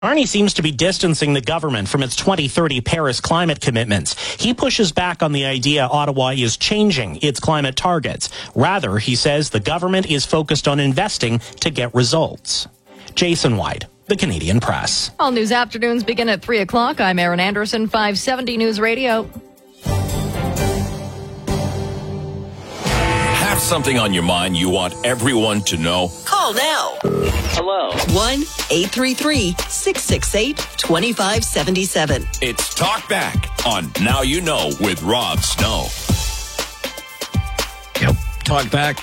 Carney seems to be distancing the government from its 2030 Paris climate commitments. He pushes back on the idea Ottawa is changing its climate targets. Rather, he says the government is focused on investing to get results. Jason White, The Canadian Press. All news afternoons begin at 3 o'clock. I'm Erin Anderson, 570 News Radio. Have something on your mind you want everyone to know? Call now. Hello. 1-833-668-2577. It's Talk Back on Now You Know with Rob Snow. Yep. Talk Back.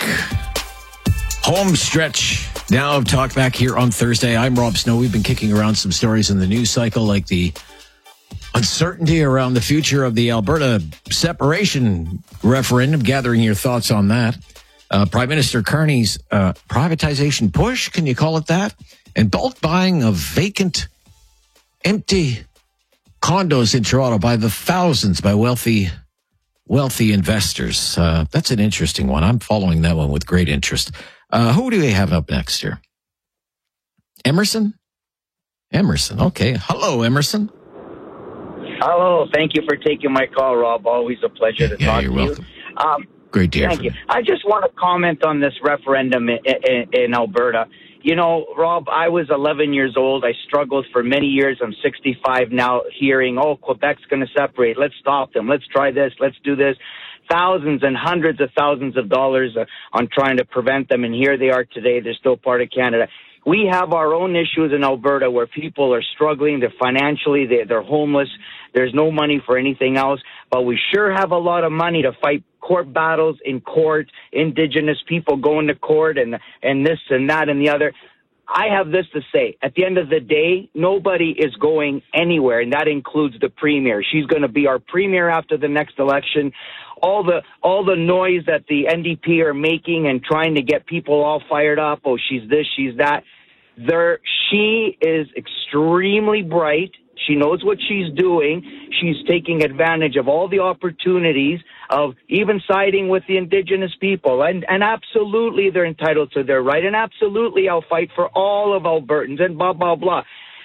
Home stretch now of Talk Back here on Thursday. I'm Rob Snow. We've been kicking around some stories in the news cycle, like the uncertainty around the future of the Alberta separation referendum, gathering your thoughts on that. Prime Minister Carney's privatization push, can you call it that? And bulk buying of vacant, empty condos in Toronto by the thousands by wealthy investors. That's an interesting one. I'm following that one with great interest. Who do we have up next here? Emerson? Emerson, okay. Hello, Emerson. Hello. Thank you for taking my call, Rob. Always a pleasure to talk to you. You're welcome. Great to hear Thank from you. I just want to comment on this referendum in Alberta. You know, Rob, I was 11 years old. I struggled for many years. I'm 65 now, hearing, Quebec's going to separate. Let's stop them. Let's try this. Let's do this. Thousands and hundreds of thousands of dollars on trying to prevent them. And here they are today. They're still part of Canada. We have our own issues in Alberta where people are struggling. They're financially, they're homeless. There's no money for anything else. But we sure have a lot of money to fight court battles in court, Indigenous people going to court and this and that and the other. I have this to say. At the end of the day, nobody is going anywhere, and that includes the premier. She's going to be our premier after the next election. All the noise that the NDP are making and trying to get people all fired up, she's this, she's that. She is extremely bright. She knows what she's doing. She's taking advantage of all the opportunities of even siding with the Indigenous people. And absolutely they're entitled to their right. And absolutely I'll fight for all of Albertans and blah, blah, blah.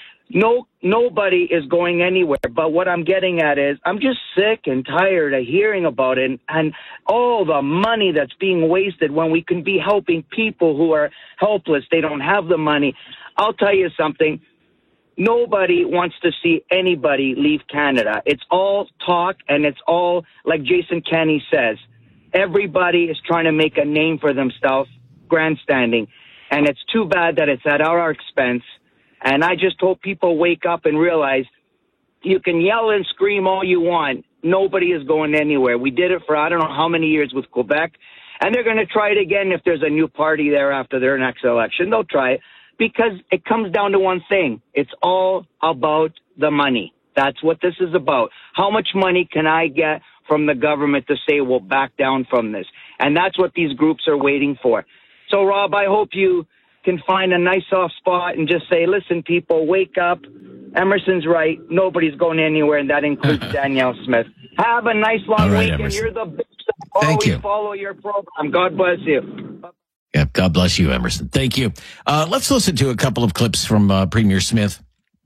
Nobody is going anywhere. But what I'm getting at is I'm just sick and tired of hearing about it and all the money that's being wasted when we can be helping people who are helpless. They don't have the money. I'll tell you something. Nobody wants to see anybody leave Canada. It's all talk, and it's all, like Jason Kenney says, everybody is trying to make a name for themselves, grandstanding. And it's too bad that it's at our expense. And I just hope people wake up and realize you can yell and scream all you want. Nobody is going anywhere. We did it for I don't know how many years with Quebec. And they're going to try it again if there's a new party there after their next election. They'll try it. Because it comes down to one thing. It's all about the money. That's what this is about. How much money can I get from the government to say we'll back down from this? And that's what these groups are waiting for. So, Rob, I hope you can find a nice soft spot and just say, listen, people, wake up. Emerson's right. Nobody's going anywhere, and that includes Danielle Smith. Have a nice long weekend. Emerson. You're the best. Thank you. Follow your program. God bless you. Yeah, God bless you, Emerson. Thank you. Let's listen to a couple of clips from Premier Smith.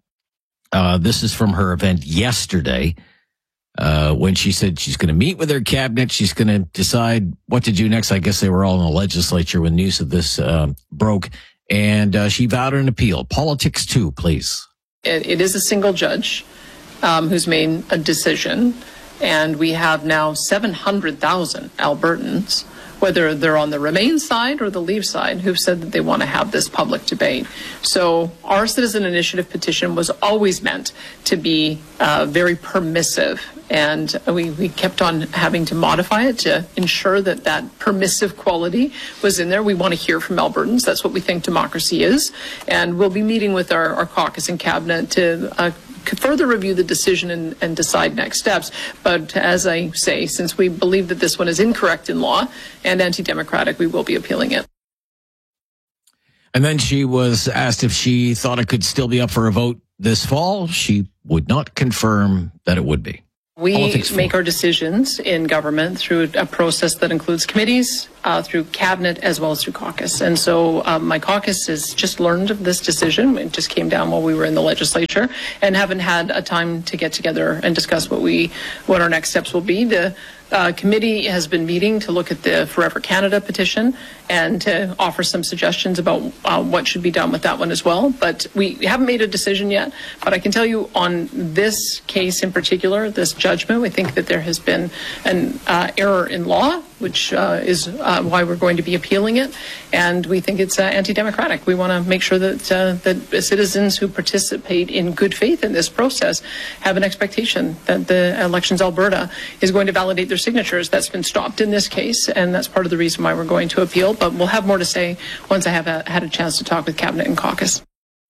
This is from her event yesterday when she said she's going to meet with her cabinet. She's going to decide what to do next. I guess they were all in the legislature when news of this broke. And she vowed an appeal. Politics too, please. It is a single judge who's made a decision. And we have now 700,000 Albertans, whether they're on the Remain side or the Leave side, who've said that they want to have this public debate. So our citizen initiative petition was always meant to be very permissive, and we kept on having to modify it to ensure that that permissive quality was in there. We want to hear from Albertans. That's what we think democracy is, and we'll be meeting with our caucus and cabinet to further review the decision and decide next steps. But as I say, since we believe that this one is incorrect in law and anti-democratic, we will be appealing it. And then she was asked if she thought it could still be up for a vote this fall. She would not confirm that it would be. We make our decisions in government through a process that includes committees, through cabinet as well as through caucus. And so my caucus has just learned of this decision. It just came down while we were in the legislature and haven't had a time to get together and discuss what our next steps will be. The committee has been meeting to look at the Forever Canada petition and to offer some suggestions about what should be done with that one as well. But we haven't made a decision yet. But I can tell you on this case in particular, this judgment, we think that there has been an error in law, which is why we're going to be appealing it. And we think it's anti-democratic. We want to make sure that citizens who participate in good faith in this process have an expectation that the Elections Alberta is going to validate their signatures. That's been stopped in this case, and that's part of the reason why we're going to appeal. But we'll have more to say once I have had a chance to talk with Cabinet and caucus.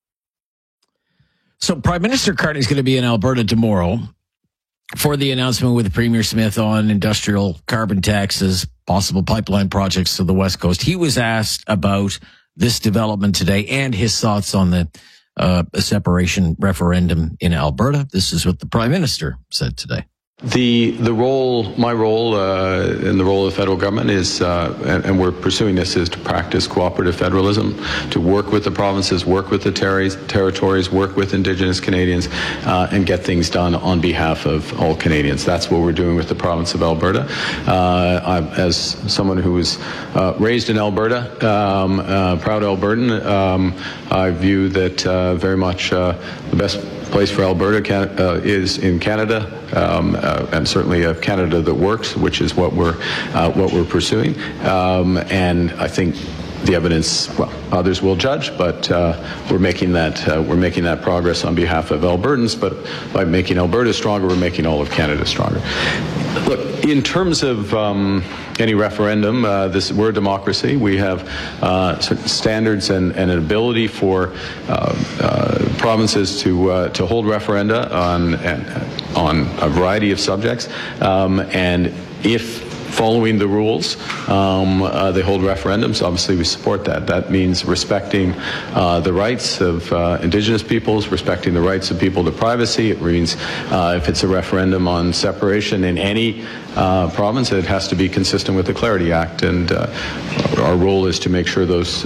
So Prime Minister Carney is going to be in Alberta tomorrow for the announcement with Premier Smith on industrial carbon taxes, possible pipeline projects to the West Coast. He was asked about this development today and his thoughts on the separation referendum in Alberta. This is what the Prime Minister said today. My role, and the role of the federal government is, and we're pursuing this, is to practice cooperative federalism, to work with the provinces, work with the territories, work with Indigenous Canadians, and get things done on behalf of all Canadians. That's what we're doing with the province of Alberta. As someone who was raised in Alberta, proud Albertan, I view that very much the best place for Alberta is in Canada, and certainly a Canada that works, which is what we're pursuing. And I think the evidence, well, others will judge, but we're making that progress on behalf of Albertans. But by making Alberta stronger, we're making all of Canada stronger. Look, in terms of any referendum, we're a democracy. We have certain standards and an ability for provinces to hold referenda on a variety of subjects, and if following the rules, they hold referendums. Obviously, we support that. That means respecting the rights of Indigenous peoples, respecting the rights of people to privacy. It means if it's a referendum on separation in any province, it has to be consistent with the Clarity Act. And our role is to make sure those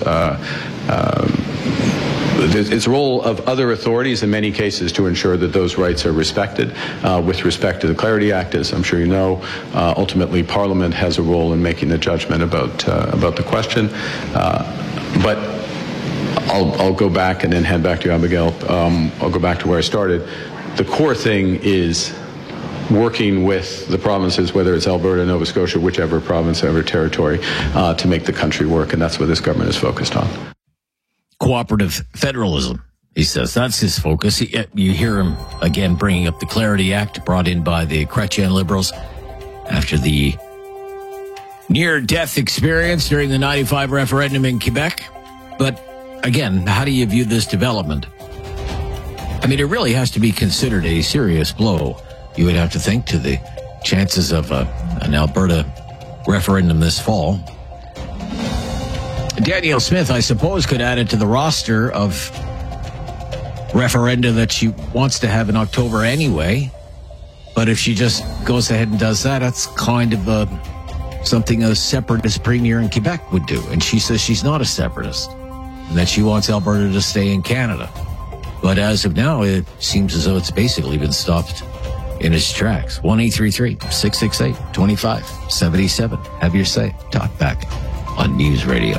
it's the role of other authorities in many cases to ensure that those rights are respected. With respect to the Clarity Act, as I'm sure you know, ultimately Parliament has a role in making the judgment about the question. But I'll go back and then hand back to you, Abigail. I'll go back to where I started. The core thing is working with the provinces, whether it's Alberta, Nova Scotia, whichever province, ever territory, to make the country work, and that's what this government is focused on. Cooperative federalism, he says. That's his focus. You hear him again bringing up the Clarity Act brought in by the Chrétien Liberals after the near-death experience during the 95 referendum in Quebec. But again, how do you view this development? I mean, it really has to be considered a serious blow, you would have to think, to the chances of an Alberta referendum this fall. Danielle Smith, I suppose, could add it to the roster of referenda that she wants to have in October anyway. But if she just goes ahead and does that, that's kind of something a separatist premier in Quebec would do. And she says she's not a separatist and that she wants Alberta to stay in Canada. But as of now, it seems as though it's basically been stopped in its tracks. 1-833-668-2577. Have your say. Talk back on News Radio.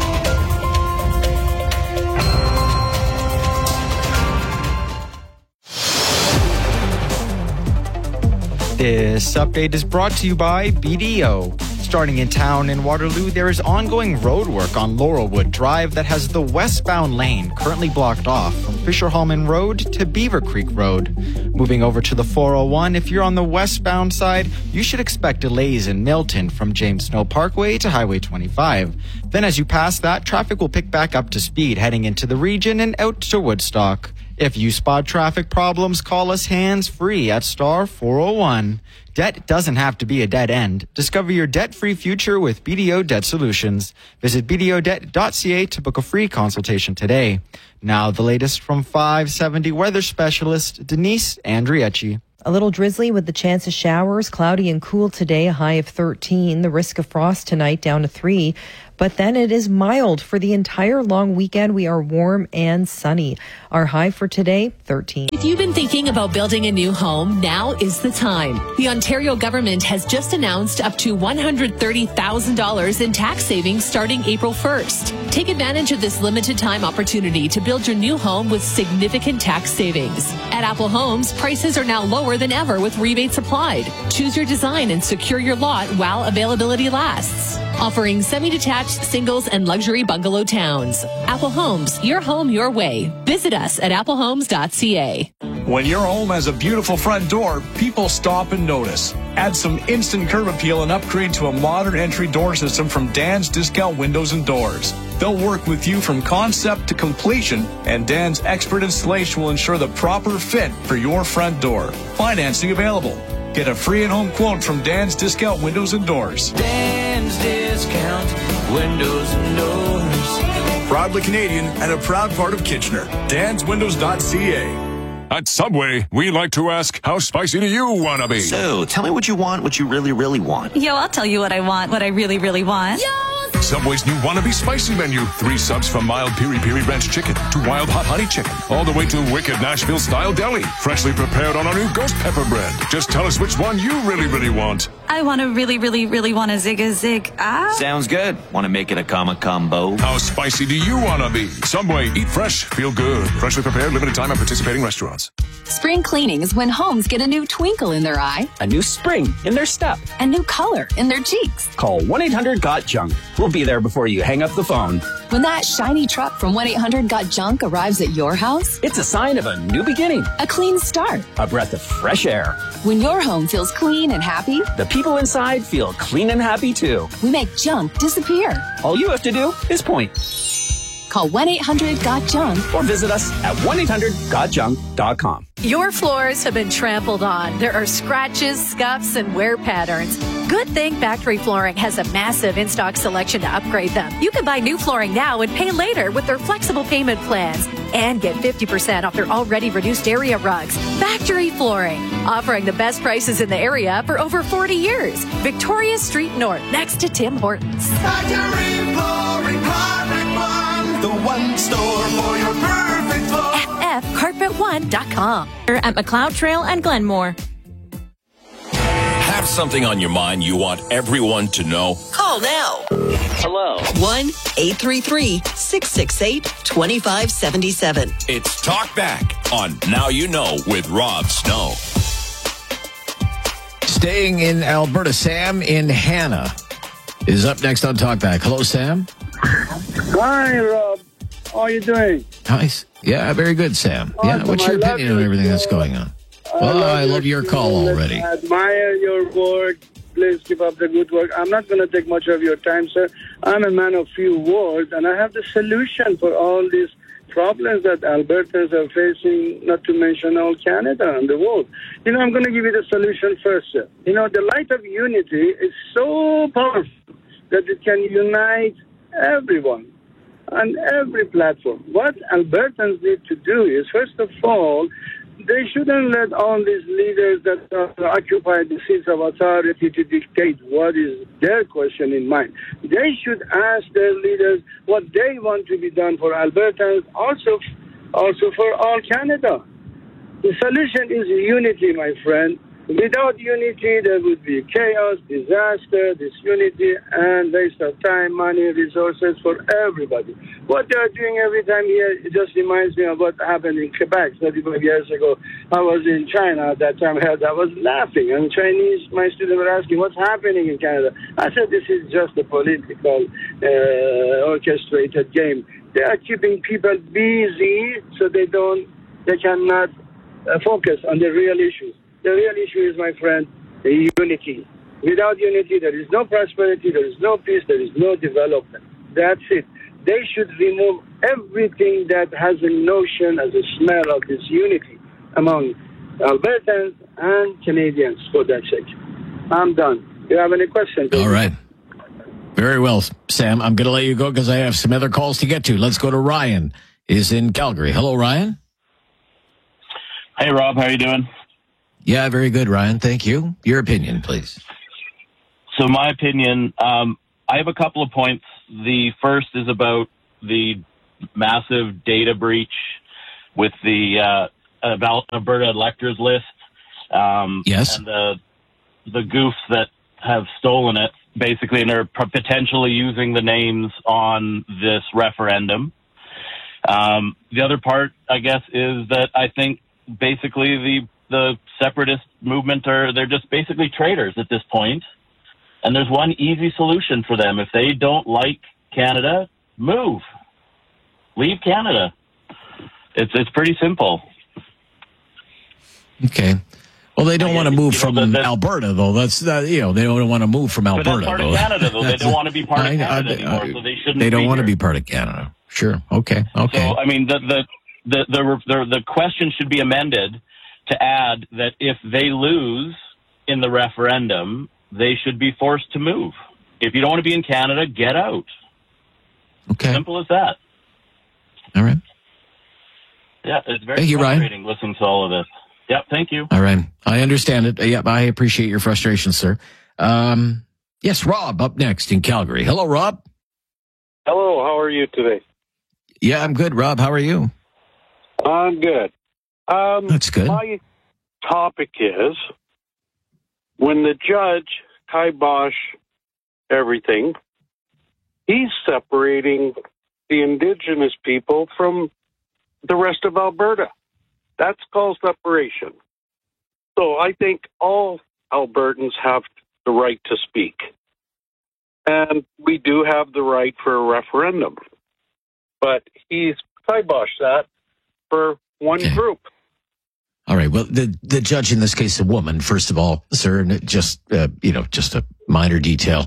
This update is brought to you by BDO. Starting in town in Waterloo, there is ongoing road work on Laurelwood Drive that has the westbound lane currently blocked off from Fisher-Hallman Road to Beaver Creek Road. Moving over to the 401, if you're on the westbound side, you should expect delays in Milton from James Snow Parkway to Highway 25. Then as you pass that, traffic will pick back up to speed heading into the region and out to Woodstock. If you spot traffic problems, call us hands-free at star 401. Debt doesn't have to be a dead end. Discover your debt-free future with BDO Debt Solutions. Visit bdodebt.ca to book a free consultation today. Now the latest from 570 weather specialist Denise Andriecci. A little drizzly with the chance of showers, cloudy and cool today, a high of 13. The risk of frost tonight down to 3. But then it is mild. For the entire long weekend, we are warm and sunny. Our high for today, 13. If you've been thinking about building a new home, now is the time. The Ontario government has just announced up to $130,000 in tax savings starting April 1st. Take advantage of this limited time opportunity to build your new home with significant tax savings. At Apple Homes, prices are now lower than ever with rebates applied. Choose your design and secure your lot while availability lasts. Offering semi-detached, singles, and luxury bungalow towns. Apple Homes, your home, your way. Visit us at applehomes.ca. When your home has a beautiful front door, people stop and notice. Add some instant curb appeal and upgrade to a modern entry door system from Dan's Discount Windows and Doors. They'll work with you from concept to completion, and Dan's expert installation will ensure the proper fit for your front door. Financing available. Get a free in-home quote from Dan's Discount Windows and Doors. Dan's Discount Windows and Doors. Proudly Canadian and a proud part of Kitchener. DansWindows.ca. At Subway, we like to ask, how spicy do you want to be? So, tell me what you want, what you really, really want. Yo, I'll tell you what I want, what I really, really want. Yo! Subway's new Wannabe Spicy menu. 3 subs from mild piri-piri ranch chicken to wild hot honey chicken. All the way to wicked Nashville-style deli. Freshly prepared on our new ghost pepper bread. Just tell us which one you really, really want. I want to really, really, really want a zig. Sounds good. Want to make it a combo? How spicy do you want to be? Subway, eat fresh, feel good. Freshly prepared, limited time at participating restaurants. Spring cleaning is when homes get a new twinkle in their eye, a new spring in their step, a new color in their cheeks. Call 1-800-GOT-JUNK. We'll be there before you hang up the phone. When that shiny truck from 1-800-GOT-JUNK arrives at your house, it's a sign of a new beginning, a clean start, a breath of fresh air. When your home feels clean and happy, the people inside feel clean and happy too. We make junk disappear. All you have to do is point. Call 1-800-GOT-JUNK or visit us at 1-800-GOTJUNK.com. Your floors have been trampled on. There are scratches, scuffs, and wear patterns. Good thing Factory Flooring has a massive in-stock selection to upgrade them. You can buy new flooring now and pay later with their flexible payment plans and get 50% off their already reduced area rugs. Factory Flooring, offering the best prices in the area for over 40 years. Victoria Street North, next to Tim Hortons. Factory Flooring, Carpet One, the one store for your perfect floor. FFCarpet1.com. At McLeod Trail and Glenmore. Have something on your mind you want everyone to know? Call now. Hello. 1-833-668-2577. It's Talk Back on Now You Know with Rob Snow. Staying in Alberta, Sam in Hannah is up next on Talk Back. Hello, Sam. Hi, Rob. How are you doing? Nice. Yeah, very good, Sam. Yeah, what's your opinion on everything that's going on? Well, I love your call already. I admire your work. Please keep up the good work. I'm not going to take much of your time, sir. I'm a man of few words, and I have the solution for all these problems that Albertans are facing, not to mention all Canada and the world. I'm going to give you the solution first, sir. The light of unity is so powerful that it can unite everyone on every platform. What Albertans need to do is, first of all, they shouldn't let all these leaders that occupy the seats of authority to dictate what is their question in mind. They should ask their leaders what they want to be done for Albertans, also for all Canada. The solution is unity, my friend. Without unity, there would be chaos, disaster, disunity, and waste of time, money, resources for everybody. What they are doing every time here, it just reminds me of what happened in Quebec 35 years ago. I was in China at that time. I was laughing, and my students were asking, what's happening in Canada? I said, this is just a political, orchestrated game. They are keeping people busy so they cannot focus on the real issues. The real issue is, my friend, the unity. Without unity, there is no prosperity, there is no peace, there is no development. That's it. They should remove everything that has a notion, as a smell of this unity among Albertans and Canadians, for that sake. I'm done. Do you have any questions? All right. Very well, Sam. I'm going to let you go because I have some other calls to get to. Let's go to Ryan, is in Calgary. Hello, Ryan. Hey, Rob. How are you doing? Yeah, very good, Ryan. Thank you. Your opinion, please. So my opinion, I have a couple of points. The first is about the massive data breach with the Alberta electors list. Yes. And the goofs that have stolen it, basically, and are potentially using the names on this referendum. The other part, I guess, is that I think basically the separatist movement they're just basically traitors at this point. And there's one easy solution for them. If they don't like Canada, move. Leave Canada. It's pretty simple. Okay. Well, they don't want to move from Alberta, though. That's they don't want to move from Alberta. But that's part of Canada, though. They don't want to be part of Canada anymore, so they shouldn't. They don't want to be part of Canada. Sure. Okay. So I mean, the question should be amended to add that if they lose in the referendum, they should be forced to move. If you don't want to be in Canada, get out. Okay. Simple as that. All right. Yeah, it's very Thank you, frustrating listening to all of this. Yep, thank you. All right. I understand it. Yep, I appreciate your frustration, sir. Yes, Rob, up next in Calgary. Hello, Rob. Hello, how are you today? Yeah, I'm good, Rob. How are you? I'm good. That's good. My topic is, when the judge kibosh everything, he's separating the Indigenous people from the rest of Alberta. That's called separation. So I think all Albertans have the right to speak. And we do have the right for a referendum. But he's kiboshed that for one group. All right. Well, the judge in this case, a woman, first of all, sir, and just a minor detail.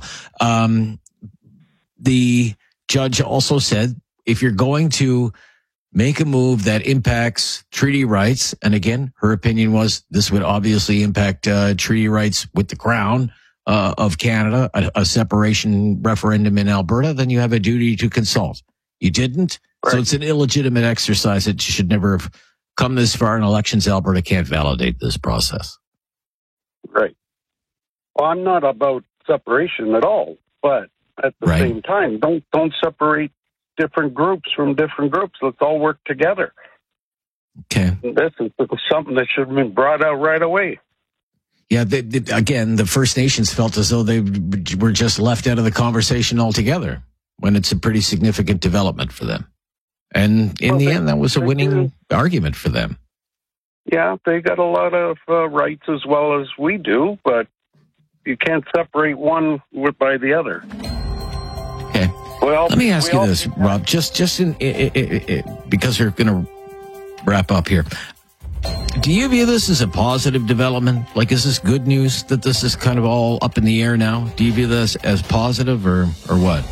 The judge also said, if you're going to make a move that impacts treaty rights, and again, her opinion was this would obviously impact treaty rights with the Crown of Canada, a separation referendum in Alberta, then you have a duty to consult. You didn't, so it's an illegitimate exercise. It should never have come this far in elections. Alberta can't validate this process. Right. Well, I'm not about separation at all, but at the same time, don't separate different groups from different groups. Let's all work together. Okay. This is something that should have been brought out right away. Yeah, again, the First Nations felt as though they were just left out of the conversation altogether when it's a pretty significant development for them. And in the end, that was a winning argument for them. Yeah, they got a lot of rights as well as we do, but you can't separate one by the other. Okay. Well, let me ask you this, Rob, just because we're going to wrap up here. Do you view this as a positive development? Like, is this good news that this is kind of all up in the air now? Do you view this as positive or what?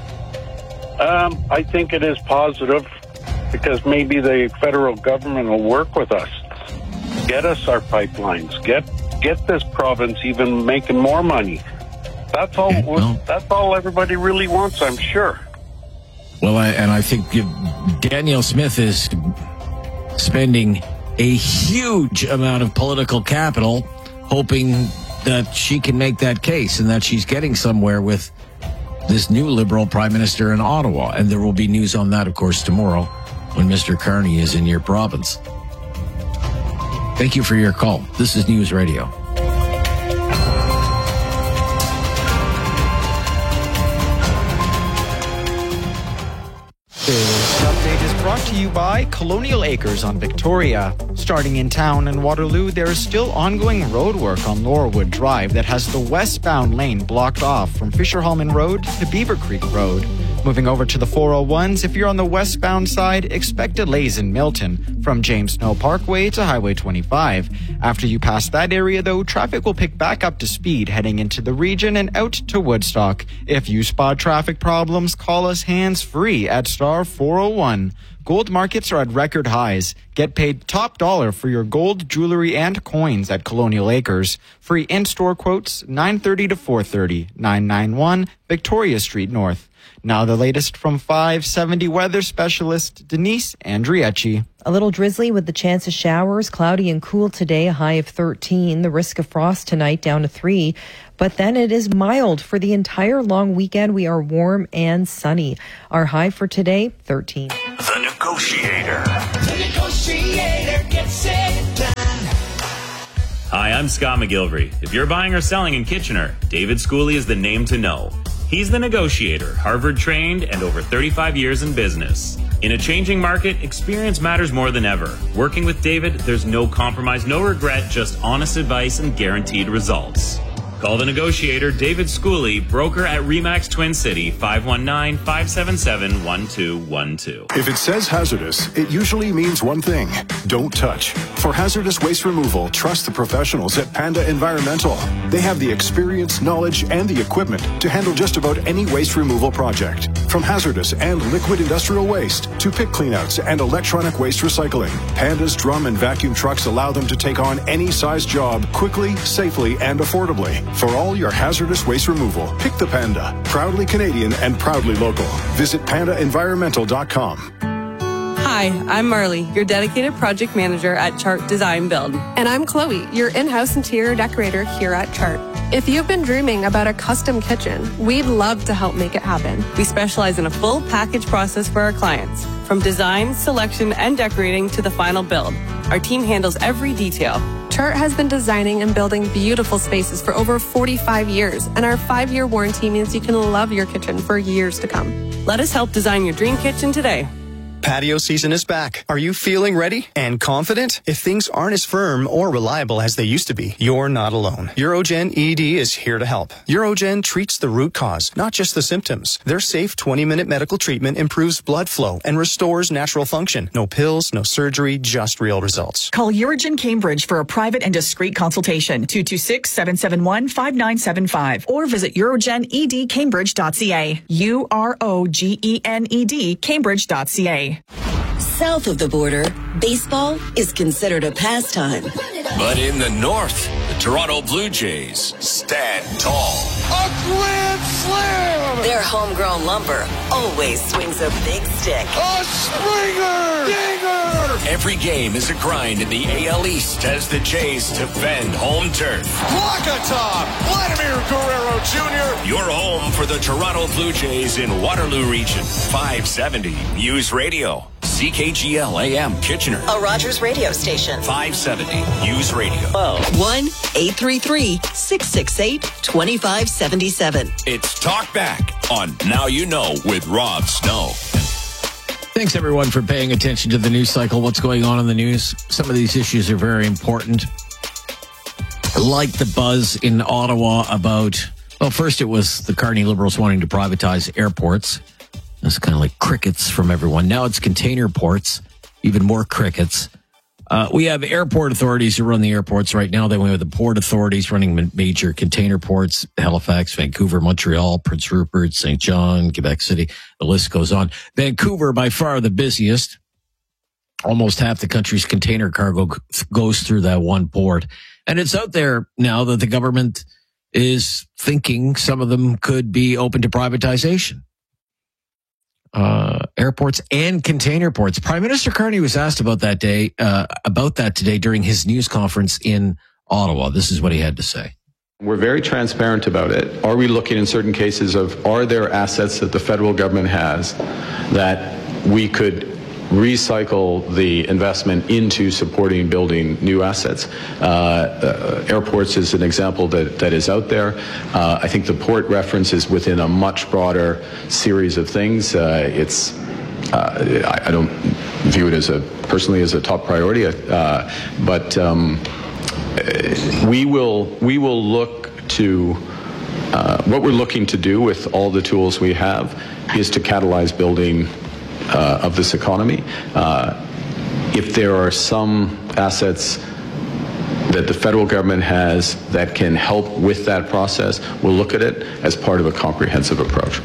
I think it is positive because maybe the federal government will work with us, get us our pipelines, get this province even making more money. That's all. That's all everybody really wants, I'm sure. Well, I think Danielle Smith is spending a huge amount of political capital hoping that she can make that case and that she's getting somewhere with this new Liberal Prime Minister in Ottawa. And there will be news on that, of course, tomorrow when Mr. Carney is in your province. Thank you for your call. This is News Radio. This update is brought to you by Colonial Acres on Victoria. Starting in town in Waterloo, there is still ongoing road work on Laurelwood Drive that has the westbound lane blocked off from Fisher-Hallman Road to Beaver Creek Road. Moving over to the 401s, if you're on the westbound side, expect delays in Milton from James Snow Parkway to Highway 25. After you pass that area, though, traffic will pick back up to speed heading into the region and out to Woodstock. If you spot traffic problems, call us hands-free at star 401. Gold markets are at record highs. Get paid top dollar for your gold, jewelry, and coins at Colonial Acres. Free in-store quotes, 9:30 to 4:30, 991 Victoria Street North. Now the latest from 570 weather specialist Denise Andriecci. A little drizzly with the chance of showers, cloudy and cool today, a high of 13. The risk of frost tonight down to 3. But then it is mild. For the entire long weekend, we are warm and sunny. Our high for today, 13. The Negotiator. The Negotiator gets it done. Hi, I'm Scott McGilvery. If you're buying or selling in Kitchener, David Schooley is the name to know. He's the Negotiator, Harvard-trained and over 35 years in business. In a changing market, experience matters more than ever. Working with David, there's no compromise, no regret, just honest advice and guaranteed results. Call the Negotiator, David Schooley, broker at RE/MAX Twin City, 519-577-1212. If it says hazardous, it usually means one thing: don't touch. For hazardous waste removal, trust the professionals at Panda Environmental. They have the experience, knowledge, and the equipment to handle just about any waste removal project. From hazardous and liquid industrial waste to pit cleanouts and electronic waste recycling, Panda's drum and vacuum trucks allow them to take on any size job quickly, safely, and affordably. For all your hazardous waste removal, pick the Panda. Proudly Canadian and proudly local. Visit pandaenvironmental.com. Hi, I'm Marley, your dedicated project manager at Chart Design Build. And I'm Chloe, your in-house interior decorator here at Chart. If you've been dreaming about a custom kitchen, we'd love to help make it happen. We specialize in a full package process for our clients, from design, selection, and decorating to the final build. Our team handles every detail. Chart has been designing and building beautiful spaces for over 45 years, and our 5-year warranty means you can love your kitchen for years to come. Let us help design your dream kitchen today. Patio season is back. Are you feeling ready and confident? If things aren't as firm or reliable as they used to be, you're not alone. Eurogen ED is here to help. Eurogen treats the root cause, not just the symptoms. Their safe 20-minute medical treatment improves blood flow and restores natural function. No pills, no surgery, just real results. Call Eurogen Cambridge for a private and discreet consultation. 226-771-5975 or visit eurogenedcambridge.ca. UROGENED Cambridge.ca. South of the border, baseball is considered a pastime. But in the north, the Toronto Blue Jays stand tall. A grand slam! Their homegrown lumber always swings a big stick. A Springer! Dinger! Every game is a grind in the AL East as the Jays defend home turf. Wakatop! Vladimir Guerrero Jr. Your home for the Toronto Blue Jays in Waterloo Region. 570 News Radio. CKGL AM Kitchener. A Rogers radio station. 570 News Radio. 1-833-668-2577. It's Talk Back on Now You Know with Rob Snow. Thanks, everyone, for paying attention to the news cycle. What's going on in the news? Some of these issues are very important. Like the buzz in Ottawa about, well, first it was the Carney Liberals wanting to privatize airports. It's kind of like crickets from everyone. Now it's container ports, even more crickets. We have airport authorities who run the airports right now. Then we have the port authorities running major container ports: Halifax, Vancouver, Montreal, Prince Rupert, St. John, Quebec City. The list goes on. Vancouver, by far the busiest. Almost half the country's container cargo goes through that one port. And it's out there now that the government is thinking some of them could be open to privatization. Airports and container ports. Prime Minister Carney was asked about that today during his news conference in Ottawa. This is what he had to say. We're very transparent about it. Are we looking in certain cases of, are there assets that the federal government has that we could recycle the investment into supporting building new assets? Airports is an example that is out there. I think the port reference is within a much broader series of things. I don't view it personally as a top priority, but we will look to what we're looking to do with all the tools we have is to catalyze building of this economy. If there are some assets that the federal government has that can help with that process, we'll look at it as part of a comprehensive approach.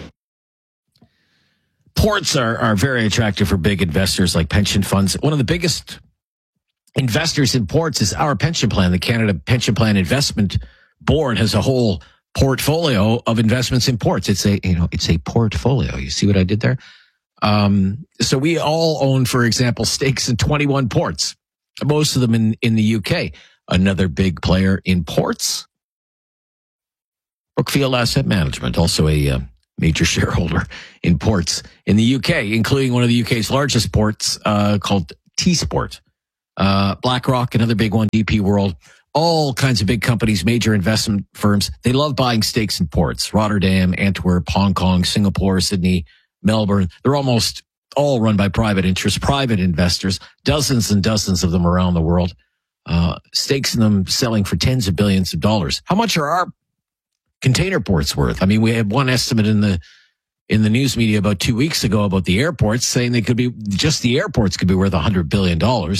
Ports are very attractive for big investors like pension funds. One of the biggest investors in ports is our pension plan. The Canada Pension Plan Investment Board has a whole portfolio of investments in ports. It's a portfolio. You see what I did there? So we all own, for example, stakes in 21 ports, most of them in the UK. Another big player in ports, Brookfield Asset Management, also a major shareholder in ports in the UK, including one of the UK's largest ports called T-Sport. BlackRock, another big one, DP World, all kinds of big companies, major investment firms. They love buying stakes in ports. Rotterdam, Antwerp, Hong Kong, Singapore, Sydney, Melbourne. They're almost all run by private interests, private investors, dozens and dozens of them around the world. Stakes in them selling for tens of billions of dollars. How much are our container ports worth? I mean, we had one estimate in the news media about 2 weeks ago about the airports, saying they could be, just the airports could be worth $100 billion.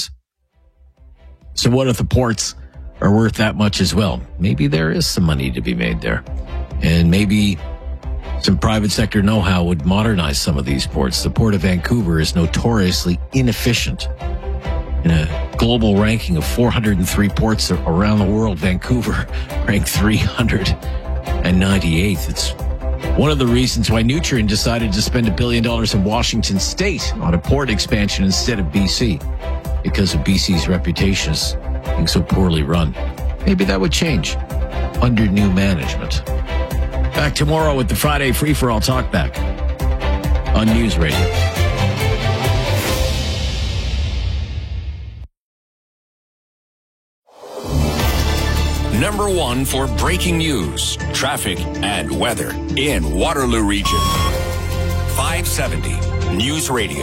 So what if the ports are worth that much as well? Maybe there is some money to be made there. And maybe some private sector know-how would modernize some of these ports. The Port of Vancouver is notoriously inefficient. In a global ranking of 403 ports around the world, Vancouver ranked 398th. It's one of the reasons why Nutrien decided to spend $1 billion in Washington State on a port expansion instead of BC, because of BC's reputation as being so poorly run. Maybe that would change under new management. Back tomorrow with the Friday Free-for-All Talkback on News Radio. Number one for breaking news, traffic, and weather in Waterloo Region. 570 News Radio.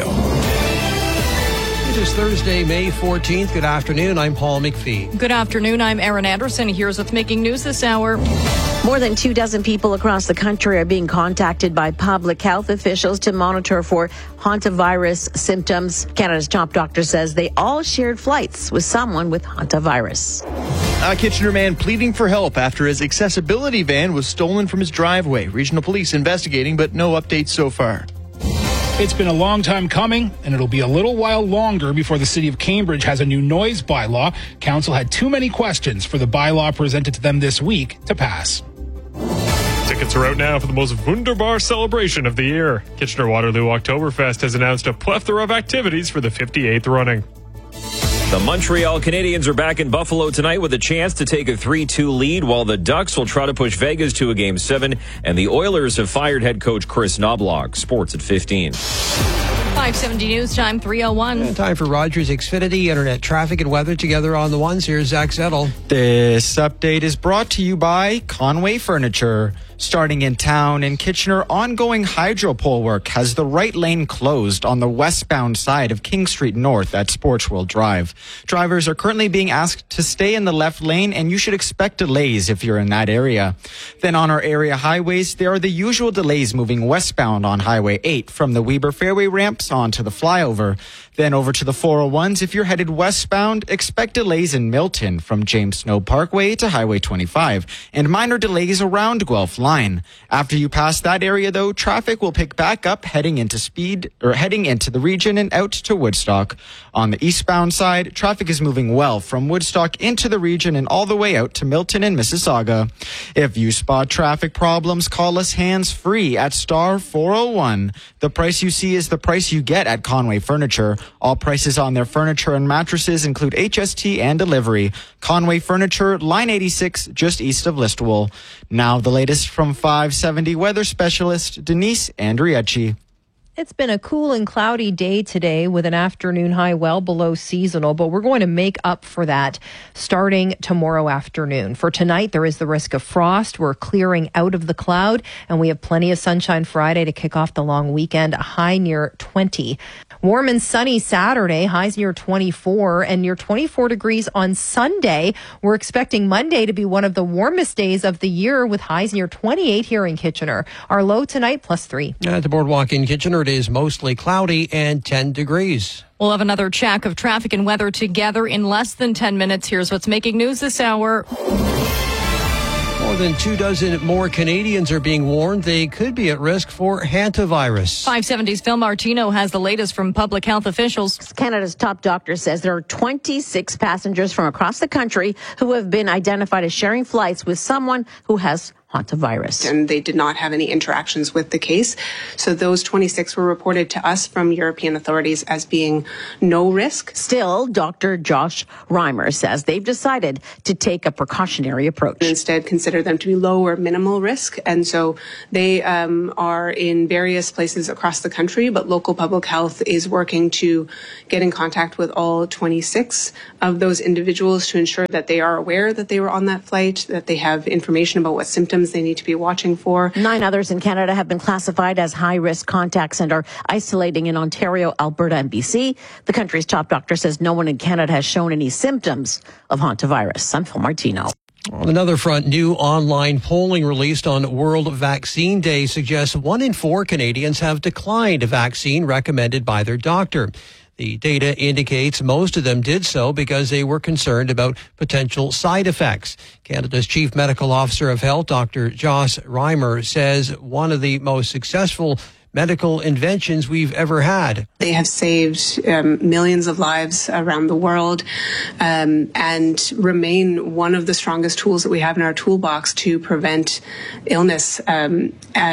It is Thursday, May 14th. Good afternoon. I'm Paul McPhee. Good afternoon. I'm Aaron Anderson. Here's what's making news this hour. More than 24 people across the country are being contacted by public health officials to monitor for hantavirus symptoms. Canada's top doctor says they all shared flights with someone with hantavirus. A Kitchener man pleading for help after his accessibility van was stolen from his driveway. Regional police investigating, but no updates so far. It's been a long time coming, and it'll be a little while longer before the city of Cambridge has a new noise bylaw. Council had too many questions for the bylaw presented to them this week to pass. Tickets are out now for the most wunderbar celebration of the year. Kitchener-Waterloo Oktoberfest has announced a plethora of activities for the 58th running. The Montreal Canadiens are back in Buffalo tonight with a chance to take a 3-2 lead, while the Ducks will try to push Vegas to a Game 7, and the Oilers have fired head coach Chris Knobloch. Sports at 15. 570 News Time, 3:01. And time for Rogers Xfinity Internet traffic and weather together on the ones. Here's Zach Zettel. This update is brought to you by Conway Furniture. Starting in town in Kitchener, ongoing hydro pole work has the right lane closed on the westbound side of King Street North at Sportsworld Drive. Drivers are currently being asked to stay in the left lane, and you should expect delays if you're in that area. Then on our area highways, there are the usual delays moving westbound on Highway 8 from the Weber Fairway ramps onto the flyover. Then over to the 401s, if you're headed westbound, expect delays in Milton from James Snow Parkway to Highway 25, and minor delays around Guelph Line. After you pass that area, though, traffic will pick back up heading into the region and out to Woodstock. On the eastbound side, traffic is moving well from Woodstock into the region and all the way out to Milton and Mississauga. If you spot traffic problems, call us hands-free at star 401. The price you see is the price you get at Conway Furniture. All prices on their furniture and mattresses include HST and delivery. Conway Furniture, Line 86, just east of Listowel. Now the latest from 570 weather specialist Denise Andriecci. It's been a cool and cloudy day today with an afternoon high well below seasonal, but we're going to make up for that starting tomorrow afternoon. For tonight, there is the risk of frost. We're clearing out of the cloud, and we have plenty of sunshine Friday to kick off the long weekend, a high near 20. Warm and sunny Saturday, highs near 24, and near 24 degrees on Sunday. We're expecting Monday to be one of the warmest days of the year with highs near 28 here in Kitchener. Our low tonight, +3. At the Boardwalk in Kitchener, it is mostly cloudy and 10 degrees. We'll have another check of traffic and weather together in less than 10 minutes. Here's what's making news this hour. More than 24 more Canadians are being warned they could be at risk for hantavirus. 570's Phil Martino has the latest from public health officials. Canada's top doctor says there are 26 passengers from across the country who have been identified as sharing flights with someone who has hantavirus. And they did not have any interactions with the case. So those 26 were reported to us from European authorities as being no risk. Still, Dr. Josh Reimer says they've decided to take a precautionary approach. Instead, consider them to be low or minimal risk. And so they are in various places across the country, but local public health is working to get in contact with all 26 of those individuals to ensure that they are aware that they were on that flight, that they have information about what symptoms they need to be watching for. 9 others in Canada have been classified as high-risk contacts and are isolating in Ontario, Alberta, and BC. The country's top doctor says no one in Canada has shown any symptoms of hantavirus. I'm Phil Martino. On another front, new online polling released on World Vaccine Day suggests 1 in 4 Canadians have declined a vaccine recommended by their doctor. The data indicates most of them did so because they were concerned about potential side effects. Canada's Chief Medical Officer of Health, Dr. Josh Reimer, says one of the most successful medical inventions we've ever had. They have saved millions of lives around the world and remain one of the strongest tools that we have in our toolbox to prevent illness around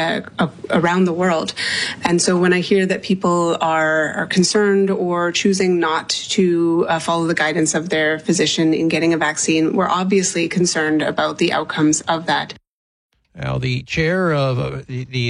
the world. And so when I hear that people are concerned or choosing not to follow the guidance of their physician in getting a vaccine, we're obviously concerned about the outcomes of that. Now, the chair of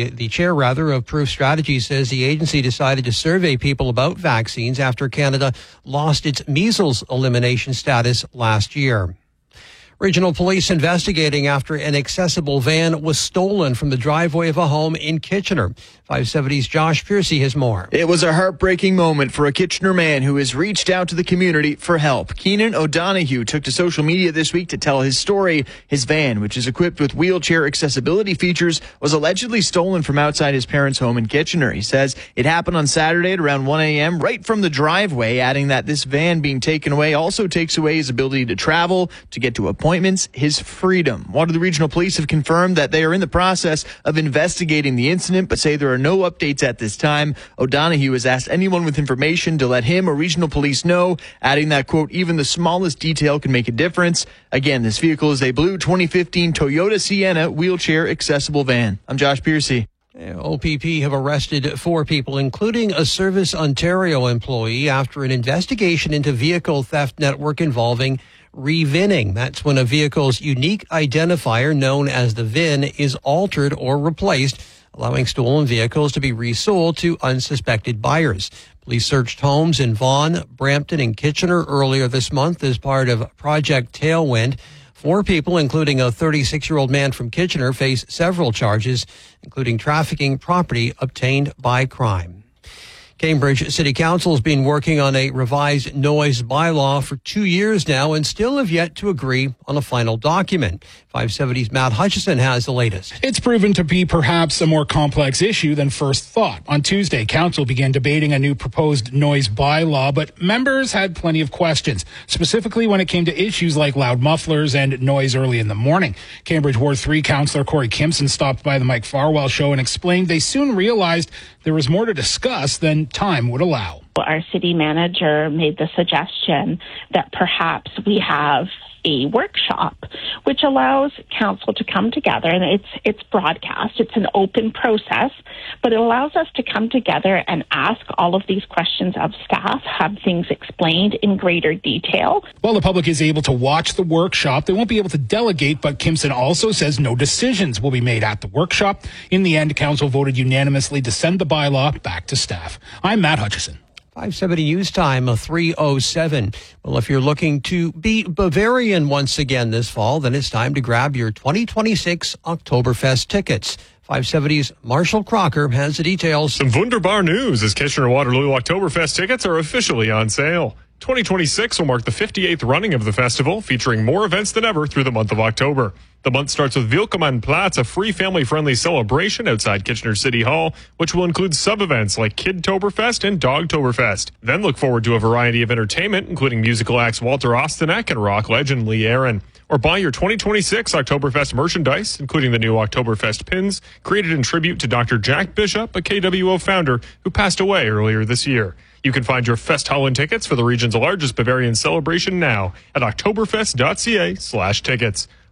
Proof Strategy says the agency decided to survey people about vaccines after Canada lost its measles elimination status last year. Regional police investigating after an accessible van was stolen from the driveway of a home in Kitchener. 570's Josh Piercy has more. It was a heartbreaking moment for a Kitchener man who has reached out to the community for help. Keenan O'Donoghue took to social media this week to tell his story. His van, which is equipped with wheelchair accessibility features, was allegedly stolen from outside his parents' home in Kitchener. He says it happened on Saturday at around 1 a.m. right from the driveway, adding that this van being taken away also takes away his ability to travel, to get to appointments, his freedom. Waterloo Regional Police have confirmed that they are in the process of investigating the incident, but say there are no updates at this time. O'Donoghue has asked anyone with information to let him or regional police know, adding that, quote, even the smallest detail can make a difference. Again, this vehicle is a blue 2015 Toyota Sienna wheelchair accessible van. I'm Josh Piercy. OPP have arrested 4 people, including a Service Ontario employee, after an investigation into vehicle theft network involving revinning. That's when a vehicle's unique identifier, known as the VIN, is altered or replaced, allowing stolen vehicles to be resold to unsuspected buyers. Police searched homes in Vaughan, Brampton, and Kitchener earlier this month as part of Project Tailwind. 4 people, including a 36-year-old man from Kitchener, face several charges, including trafficking property obtained by crime. Cambridge City Council has been working on a revised noise bylaw for 2 years now and still have yet to agree on a final document. 570's Matt Hutchison has the latest. It's proven to be perhaps a more complex issue than first thought. On Tuesday, Council began debating a new proposed noise bylaw, but members had plenty of questions, specifically when it came to issues like loud mufflers and noise early in the morning. Cambridge Ward 3 Councillor Corey Kimson stopped by the Mike Farwell show and explained they soon realized there was more to discuss than time would allow. Our city manager made the suggestion that perhaps we have a workshop which allows council to come together, and it's broadcast. It's an open process, but it allows us to come together and ask all of these questions of staff, have things explained in greater detail. While the public is able to watch the workshop, they won't be able to delegate, but Kimson also says no decisions will be made at the workshop. In the end, council voted unanimously to send the bylaw back to staff. I'm Matt Hutchison. 570 news time, 3:07. Well, if you're looking to be Bavarian once again this fall, then it's time to grab your 2026 Oktoberfest tickets. 570's Marshall Crocker has the details. Some wunderbar news as Kitchener Waterloo Oktoberfest tickets are officially on sale. 2026 will mark the 58th running of the festival, featuring more events than ever through the month of October. The month starts with Willkommnplatz, a free family-friendly celebration outside Kitchener City Hall, which will include sub-events like Kidtoberfest and Dogtoberfest. Then look forward to a variety of entertainment, including musical acts Walter Ostanek and rock legend Lee Aaron. Or buy your 2026 Oktoberfest merchandise, including the new Oktoberfest pins, created in tribute to Dr. Jack Bishop, a KWO founder who passed away earlier this year. You can find your Festhallen tickets for the region's largest Bavarian celebration now at oktoberfest.ca/tickets.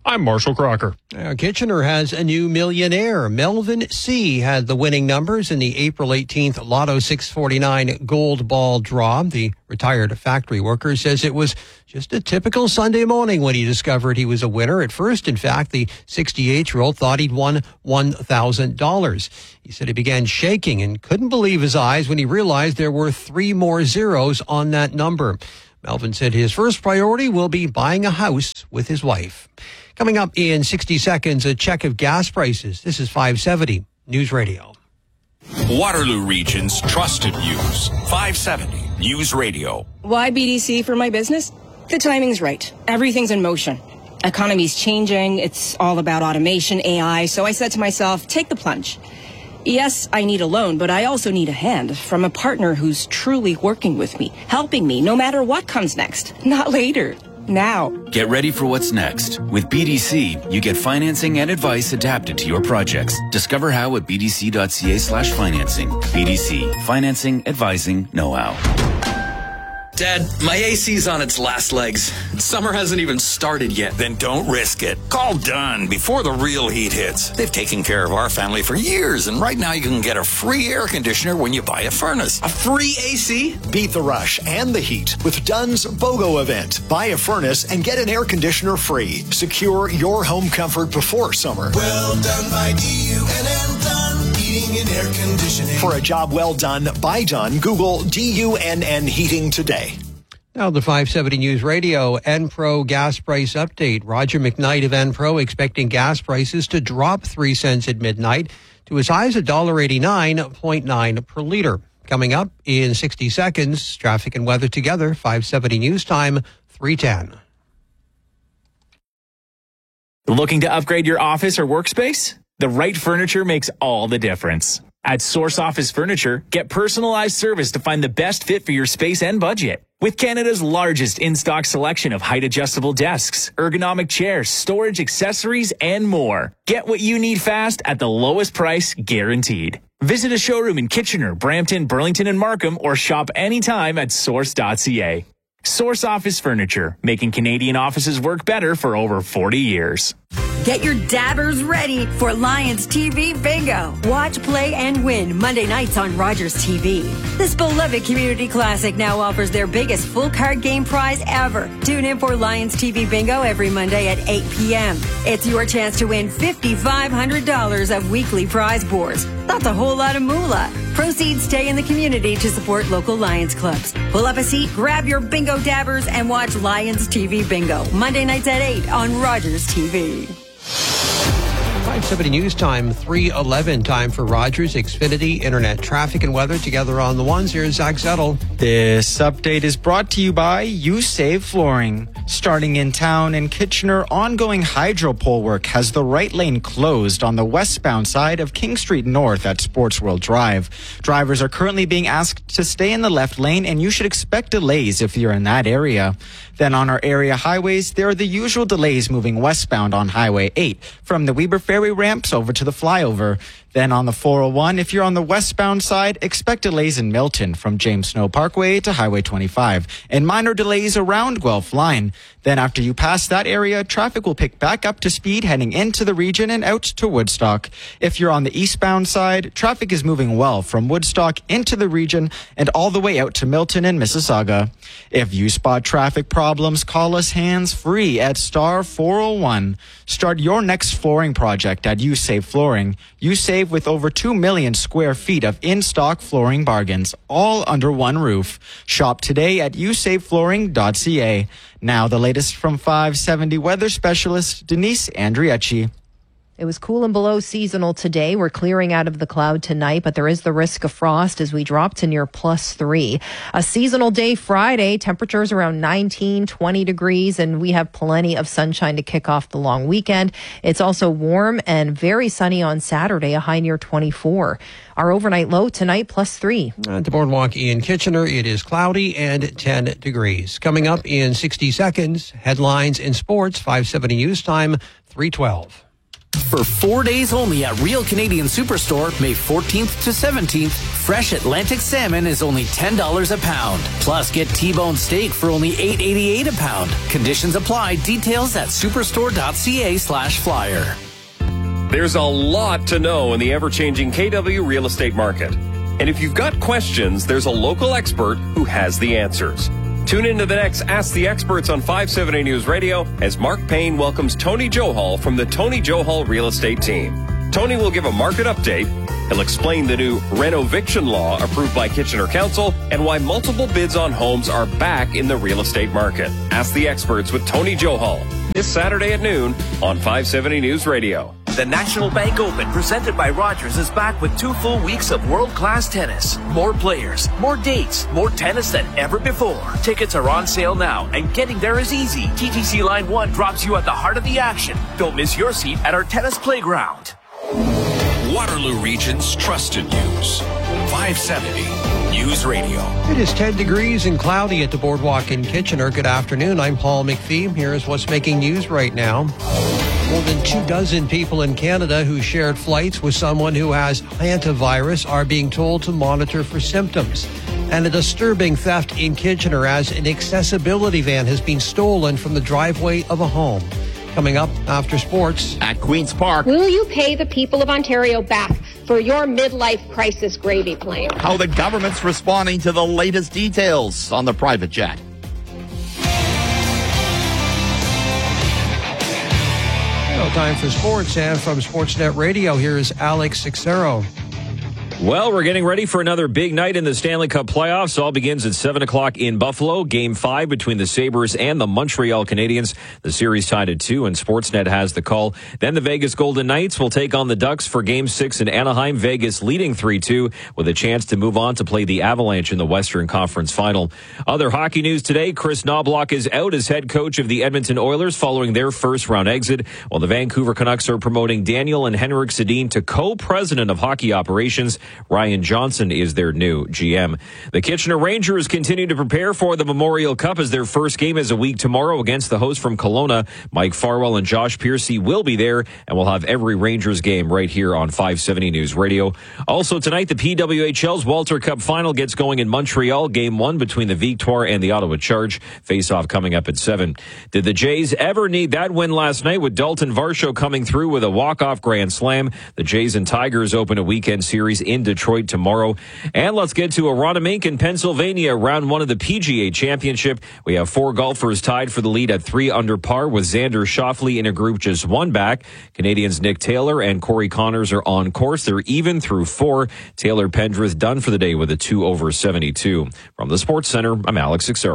I'm Marshall Crocker. Kitchener has a new millionaire. Melvin C. had the winning numbers in the April 18th Lotto 649 Gold Ball draw. The retired factory worker says it was just a typical Sunday morning when he discovered he was a winner. At first, in fact, the 68-year-old thought he'd won $1,000. He said he began shaking and couldn't believe his eyes when he realized there were 3 more zeros on that number. Melvin said his first priority will be buying a house with his wife. Coming up in 60 seconds, a check of gas prices. This is 570 News Radio. Waterloo Region's trusted news. 570 News Radio. Why BDC for my business? The timing's right. Everything's in motion. Economy's changing. It's all about automation, AI. So I said to myself, take the plunge. Yes, I need a loan, but I also need a hand from a partner who's truly working with me, helping me no matter what comes next. Not later. Now. Get ready for what's next. With BDC, you get financing and advice adapted to your projects. Discover how at bdc.ca/financing. BDC. Financing, advising, know-how. Dad, my AC's on its last legs. Summer hasn't even started yet. Then don't risk it. Call Dunn before the real heat hits. They've taken care of our family for years, and right now you can get a free air conditioner when you buy a furnace. A free AC? Beat the rush and the heat with Dunn's BOGO event. Buy a furnace and get an air conditioner free. Secure your home comfort before summer. Well done by DUNN Dunn Heating and Air Conditioning. For a job well done by Dunn, Google DUNN Heating today. Now the 570 News Radio Enpro gas price update. Roger McKnight of Enpro expecting gas prices to drop 3 cents at midnight to as high as $1.89.9 per liter. Coming up in 60 seconds, traffic and weather together, 570 News Time, 3:10. Looking to upgrade your office or workspace? The right furniture makes all the difference. At Source Office Furniture, get personalized service to find the best fit for your space and budget. With Canada's largest in-stock selection of height-adjustable desks, ergonomic chairs, storage accessories, and more. Get what you need fast at the lowest price guaranteed. Visit a showroom in Kitchener, Brampton, Burlington, and Markham, or shop anytime at source.ca. Source Office Furniture, making Canadian offices work better for over 40 years. Get your dabbers ready for Lions TV Bingo. Watch, play, and win Monday nights on Rogers TV. This beloved community classic now offers their biggest full card game prize ever. Tune in for Lions TV Bingo every Monday at 8 p.m. It's your chance to win $5,500 of weekly prize boards. That's a whole lot of moolah. Proceeds stay in the community to support local Lions clubs. Pull up a seat, grab your bingo dabbers, and watch Lions TV Bingo Monday nights at 8 on Rogers TV. 570 News Time, 3:11 time for Rogers Xfinity Internet traffic and weather together on the ones. Here's Zach Zettel. This update is brought to you by You Save Flooring. Starting in town in Kitchener, ongoing hydro pole work has the right lane closed on the westbound side of King Street North at Sports World Drive. Drivers are currently being asked to stay in the left lane, and you should expect delays if you're in that area. Then on our area highways, there are the usual delays moving westbound on Highway 8 from the Weber Ferry ramps over to the flyover. Then on the 401, if you're on the westbound side, expect delays in Milton from James Snow Parkway to Highway 25 and minor delays around Guelph Line. Then after you pass that area, traffic will pick back up to speed heading into the region and out to Woodstock. If you're on the eastbound side, traffic is moving well from Woodstock into the region and all the way out to Milton and Mississauga. If you spot traffic problems, call us hands-free at star 401. Start your next flooring project at You Save Flooring. You save with over 2 million square feet of in-stock flooring bargains, all under one roof. Shop today at yousaveflooring.ca. Now the latest from 570 weather specialist Denise Andriecci. It was cool and below seasonal today. We're clearing out of the cloud tonight, but there is the risk of frost as we drop to near +3. A seasonal day Friday, temperatures around 19, 20 degrees, and we have plenty of sunshine to kick off the long weekend. It's also warm and very sunny on Saturday, a high near 24. Our overnight low tonight, +3. At the Boardwalk in Kitchener, it is cloudy and 10 degrees. Coming up in 60 seconds, headlines in sports, 570 News Time, 3:12. For 4 days only at Real Canadian Superstore, May 14th to 17th, fresh Atlantic salmon is only $10 a pound. Plus, get T-bone steak for only $8.88 a pound. Conditions apply. Details at superstore.ca/flyer. There's a lot to know in the ever-changing KW real estate market. And if you've got questions, there's a local expert who has the answers. Tune into the next Ask the Experts on 570 News Radio as Mark Payne welcomes Tony Johal from the Tony Johal Real Estate Team. Tony will give a market update. He'll explain the new renoviction law approved by Kitchener Council and why multiple bids on homes are back in the real estate market. Ask the Experts with Tony Johal this Saturday at noon on 570 News Radio. The National Bank Open, presented by Rogers, is back with 2 full weeks of world-class tennis. More players, more dates, more tennis than ever before. Tickets are on sale now, and getting there is easy. TTC Line 1 drops you at the heart of the action. Don't miss your seat at our tennis playground. Waterloo Region's trusted news. 570 News Radio. It is 10 degrees and cloudy at the Boardwalk in Kitchener. Good afternoon. I'm Paul McPhee. Here is what's making news right now. More than 24 people in Canada who shared flights with someone who has hantavirus are being told to monitor for symptoms. And a disturbing theft in Kitchener as an accessibility van has been stolen from the driveway of a home. Coming up after sports. At Queen's Park. Will you pay the people of Ontario back for your midlife crisis gravy plane? How the government's responding to the latest details on the private jet. Time for sports, and from Sportsnet Radio, here's Alex Sixero. Well, we're getting ready for another big night in the Stanley Cup playoffs. All begins at 7 o'clock in Buffalo. Game 5 between the Sabres and the Montreal Canadiens. The series tied at 2, and Sportsnet has the call. Then the Vegas Golden Knights will take on the Ducks for Game 6 in Anaheim. Vegas leading 3-2 with a chance to move on to play the Avalanche in the Western Conference Final. Other hockey news today, Chris Knobloch is out as head coach of the Edmonton Oilers following their first-round exit, while the Vancouver Canucks are promoting Daniel and Henrik Sedin to co-president of hockey operations. Ryan Johnson is their new GM. The Kitchener Rangers continue to prepare for the Memorial Cup as their first game is a week tomorrow against the host from Kelowna. Mike Farwell and Josh Piercy will be there, and we'll have every Rangers game right here on 570 News Radio. Also tonight, the PWHL's Walter Cup final gets going in Montreal. Game 1 between the Victoire and the Ottawa Charge. Face-off coming up at 7. Did the Jays ever need that win last night with Dalton Varsho coming through with a walk-off grand slam? The Jays and Tigers open a weekend series in Detroit tomorrow. And let's get to Aronimink in Pennsylvania, round 1 of the PGA Championship. We have 4 golfers tied for the lead at 3 under par with Xander Schauffele in a group just 1 back. Canadians Nick Taylor and Corey Connors are on course. They're even through 4. Taylor Pendrith done for the day with a 2 over 72. From the Sports Center, I'm Alex Sixero.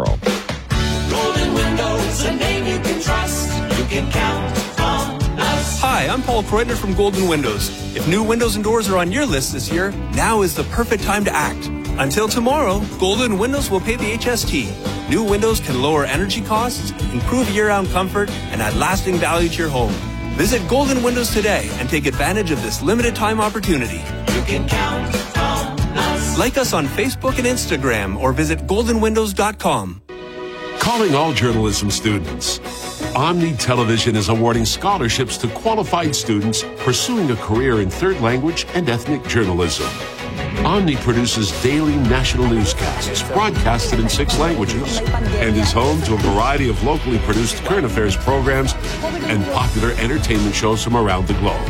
Golden Windows, a name you can trust. You can count on us. Hi, I'm Paul Kreutner from Golden Windows. If new windows and doors are on your list this year, now is the perfect time to act. Until tomorrow, Golden Windows will pay the HST. New windows can lower energy costs, improve year-round comfort, and add lasting value to your home. Visit Golden Windows today and take advantage of this limited time opportunity. You can count on us. Like us on Facebook and Instagram or visit goldenwindows.com. Calling all journalism students. Omni Television is awarding scholarships to qualified students pursuing a career in third language and ethnic journalism. Omni produces daily national newscasts broadcasted in 6 languages and is home to a variety of locally produced current affairs programs and popular entertainment shows from around the globe.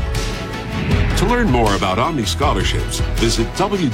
To learn more about Omni scholarships, visit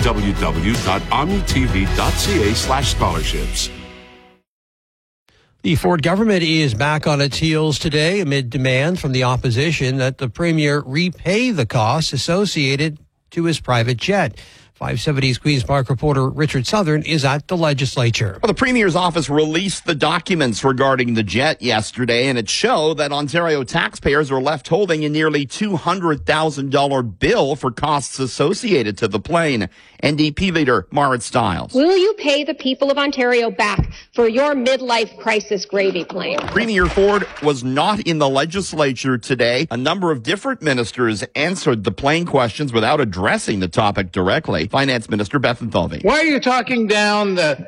www.omnitv.ca/scholarships. The Ford government is back on its heels today amid demand from the opposition that the premier repay the costs associated to his private jet. 570's Queen's Park reporter Richard Southern is at the legislature. Well, the Premier's office released the documents regarding the jet yesterday, and it showed that Ontario taxpayers were left holding a nearly $200,000 bill for costs associated to the plane. NDP leader Marit Stiles. Will you pay the people of Ontario back for your midlife crisis gravy plane? Premier Ford was not in the legislature today. A number of different ministers answered the plane questions without addressing the topic directly. Finance Minister Bethan Thalvi. Why are you talking down the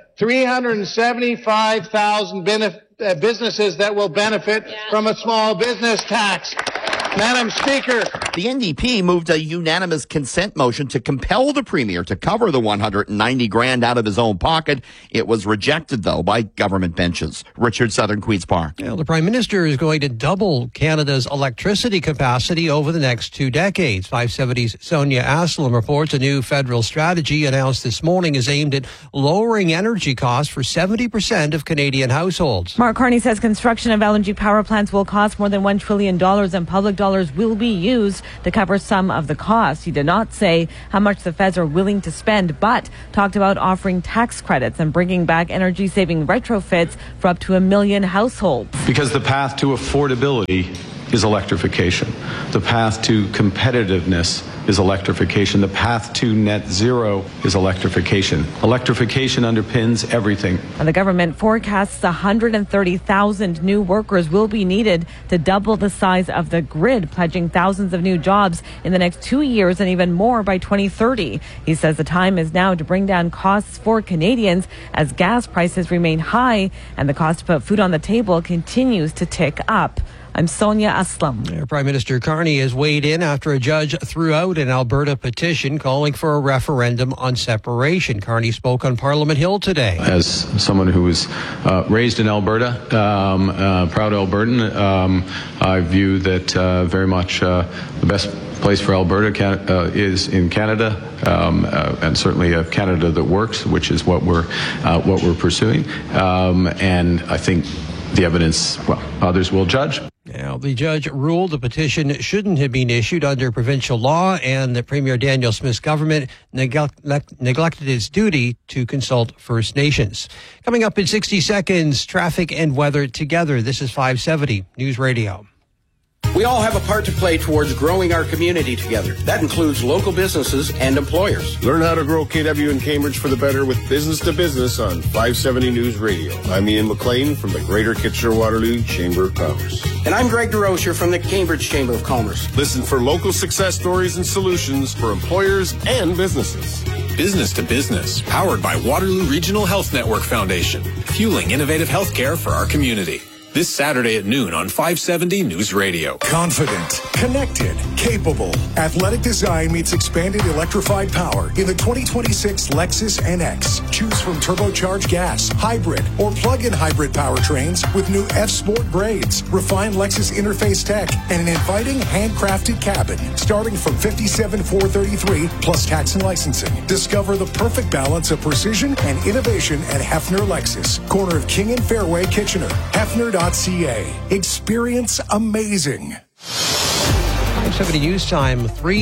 375,000 businesses that will benefit from a small business tax? Madam Speaker, The NDP moved a unanimous consent motion to compel the premier to cover the $190,000 out of his own pocket. It was rejected, though, by government benches. Richard, Southern Queens Park. Well, the Prime Minister is going to double Canada's electricity capacity over the next 2 decades. 570's Sonia Aslam reports a new federal strategy announced this morning is aimed at lowering energy costs for 70% of Canadian households. Mark Carney says construction of LNG power plants will cost more than $1 trillion and public dollars will be used to cover some of the costs. He did not say how much the feds are willing to spend, but talked about offering tax credits and bringing back energy-saving retrofits for up to 1 million households. Because the path to affordability is electrification. The path to competitiveness is electrification. The path to net zero is electrification. Electrification underpins everything. And the government forecasts 130,000 new workers will be needed to double the size of the grid, pledging thousands of new jobs in the next 2 years and even more by 2030. He says the time is now to bring down costs for Canadians as gas prices remain high and the cost to put food on the table continues to tick up. I'm Sonia Aslam. Prime Minister Carney has weighed in after a judge threw out an Alberta petition calling for a referendum on separation. Carney spoke on Parliament Hill today. As someone who was raised in Alberta, proud Albertan, I view that very much the best place for Alberta is in Canada, and certainly a Canada that works, which is what we're pursuing. And I think the evidence, well, others will judge. Now, the judge ruled the petition shouldn't have been issued under provincial law, and that Premier Daniel Smith's government neglected its duty to consult First Nations. Coming up in 60 seconds, traffic and weather together. This is 570 News Radio. We all have a part to play towards growing our community together. That includes local businesses and employers. Learn how to grow KW in Cambridge for the better with Business to Business on 570 News Radio. I'm Ian McLean from the Greater Kitchener-Waterloo Chamber of Commerce. And I'm Greg DeRosier from the Cambridge Chamber of Commerce. Listen for local success stories and solutions for employers and businesses. Business to Business, powered by Waterloo Regional Health Network Foundation, fueling innovative healthcare for our community. This Saturday at noon on 570 News Radio. Confident, connected, capable. Athletic design meets expanded electrified power in the 2026 Lexus NX. Choose from turbocharged gas, hybrid, or plug-in hybrid powertrains with new F-Sport grades, refined Lexus interface tech, and an inviting handcrafted cabin starting from $57,433 plus tax and licensing. Discover the perfect balance of precision and innovation at Hefner Lexus, corner of King and Fairway, Kitchener. Hefner.ca. Experience amazing. 570 News Time,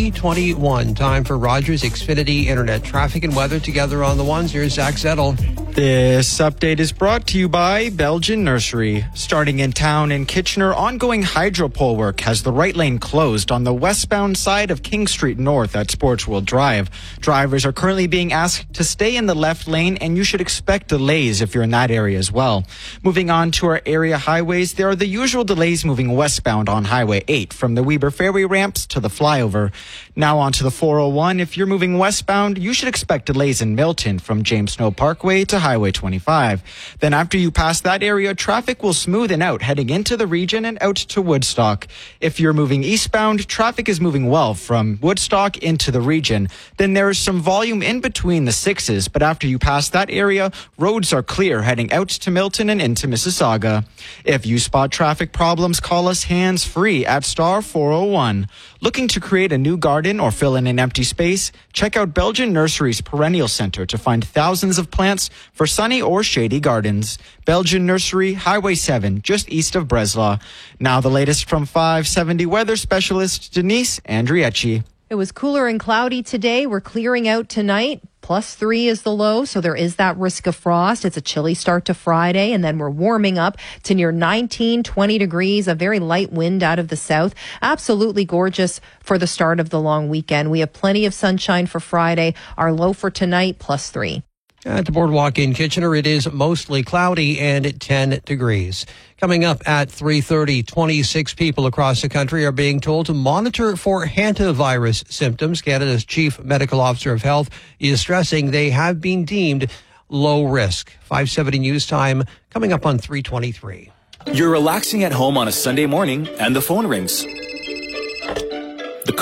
3:21. Time for Rogers Xfinity Internet. Traffic and weather together on the ones. Here's Zach Zettel. This update is brought to you by Belgian Nursery. Starting in town in Kitchener, ongoing hydro-pole work has the right lane closed on the westbound side of King Street North at Sportsworld Drive. Drivers are currently being asked to stay in the left lane, and you should expect delays if you're in that area as well. Moving on to our area highways, there are the usual delays moving westbound on Highway 8 from the Weber Fairway ramps to the flyover. Now on to the 401. If you're moving westbound, you should expect delays in Milton from James Snow Parkway to Highway 25. Then after you pass that area, traffic will smoothen out heading into the region and out to Woodstock. If you're moving eastbound, traffic is moving well from Woodstock into the region. Then there is some volume in between the sixes, but after you pass that area, roads are clear heading out to Milton and into Mississauga. If you spot traffic problems, call us hands-free at star 401. Looking to create a new garden or fill in an empty space? Check out Belgian Nursery's Perennial Center to find thousands of plants for sunny or shady gardens. Belgian Nursery, Highway 7, just east of Breslau. Now the latest from 570 weather specialist Denise Andriecci. It was cooler and cloudy today. We're clearing out tonight. +3 is the low, so there is that risk of frost. It's a chilly start to Friday, and then we're warming up to near 19, 20 degrees, a very light wind out of the south. Absolutely gorgeous for the start of the long weekend. We have plenty of sunshine for Friday. Our low for tonight, +3. At the Boardwalk in Kitchener, it is mostly cloudy and at 10 degrees. Coming up at 3:30, 26 people across the country are being told to monitor for hantavirus symptoms. Canada's Chief Medical Officer of Health is stressing they have been deemed low risk. 570 News Time coming up on 3:23. You're relaxing at home on a Sunday morning and the phone rings. The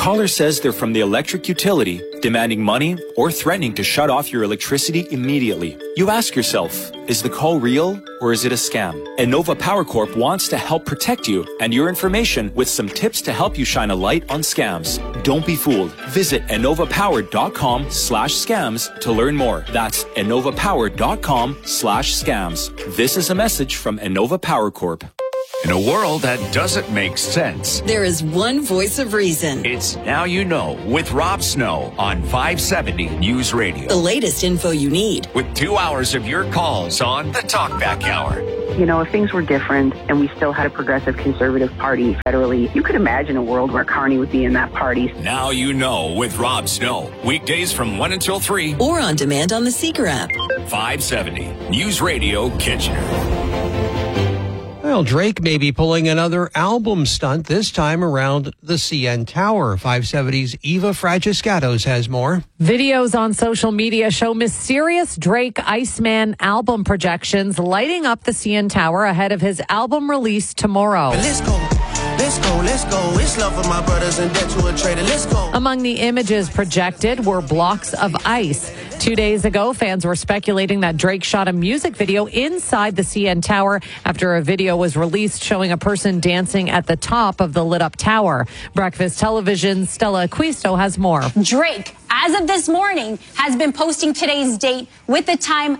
caller says they're from the electric utility, demanding money or threatening to shut off your electricity immediately. You ask yourself, is the call real or is it a scam? Innova Power Corp wants to help protect you and your information with some tips to help you shine a light on scams. Don't be fooled. Visit innovapower.com/scams to learn more. That's innovapower.com/scams. This is a message from Innova Power Corp. In a world that doesn't make sense, there is one voice of reason. It's Now You Know with Rob Snow on 570 News Radio. The latest info you need. With 2 hours of your calls on the Talkback Hour. You know, if things were different and we still had a progressive conservative party federally, you could imagine a world where Carney would be in that party. Now You Know with Rob Snow. Weekdays from 1 until 3. Or on demand on the Seeker app. 570 News Radio Kitchener. Well, Drake may be pulling another album stunt, this time around the CN Tower. 570's Eva Fragiscatos has more. Videos on social media show mysterious Drake Iceman album projections lighting up the CN Tower ahead of his album release tomorrow. Let's go. Let's go, let's go. It's love for my brothers and debt to a trader. Let's go. Among the images projected were blocks of ice. 2 days ago, fans were speculating that Drake shot a music video inside the CN Tower after a video was released showing a person dancing at the top of the lit-up tower. Breakfast Television's Stella Aquisto has more. Drake, as of this morning, has been posting today's date with the time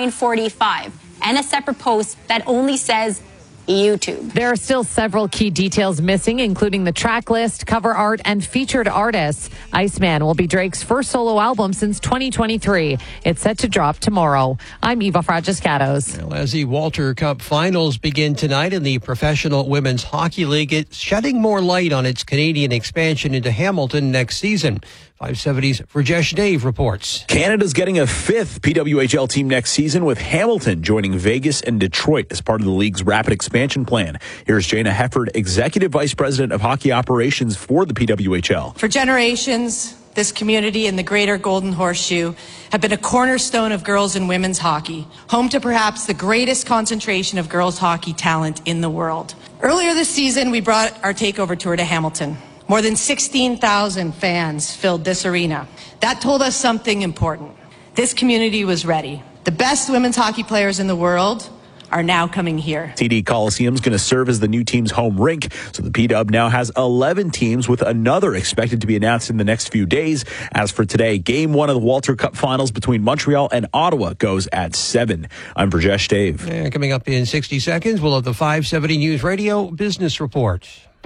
9:45 and a separate post that only says YouTube. There are still several key details missing, including the track list, cover art, and featured artists. Iceman will be Drake's first solo album since 2023. It's set to drop tomorrow. I'm Eva Fragiscatos. Well, as the Walter Cup finals begin tonight in the Professional Women's Hockey League, it's shedding more light on its Canadian expansion into Hamilton next season. 570's Rajesh Dave reports. Canada's getting a fifth PWHL team next season, with Hamilton joining Vegas and Detroit as part of the league's rapid expansion plan. Here's Jana Hefford, Executive Vice President of Hockey Operations for the PWHL. For generations, this community and the greater Golden Horseshoe have been a cornerstone of girls and women's hockey, home to perhaps the greatest concentration of girls hockey talent in the world. Earlier this season, we brought our takeover tour to Hamilton. More than 16,000 fans filled this arena. That told us something important. This community was ready. The best women's hockey players in the world are now coming here. TD Coliseum is going to serve as the new team's home rink. So the P-Dub now has 11 teams, with another expected to be announced in the next few days. As for today, Game 1 of the Walter Cup Finals between Montreal and Ottawa goes at 7. I'm Rajesh Dave. And coming up in 60 seconds, we'll have the 570 News Radio Business Report.